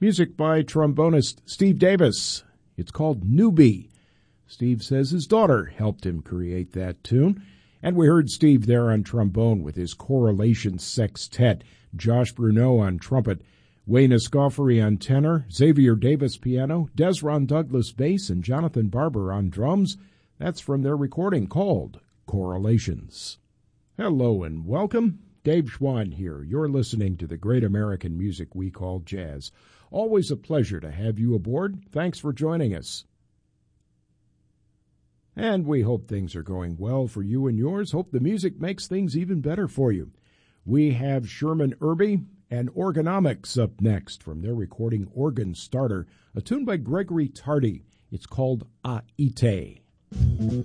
Music by trombonist Steve Davis. It's called Newbie. Steve says his daughter helped him create that tune. And we heard Steve there on trombone with his Correlation Sextet, Josh Bruneau on trumpet, Wayne Escoffery on tenor, Xavier Davis piano, Desron Douglas bass, and Jonathan Barber on drums. That's from their recording called Correlations. Hello and welcome. Dave Schwann here. You're listening to the great American music we call jazz. Always a pleasure to have you aboard. Thanks for joining us. And we hope things are going well for you and yours. Hope the music makes things even better for you. We have Sherman Irby and Organomics up next from their recording Organ Starter, a tune by Gregory Tardy. It's called Aite.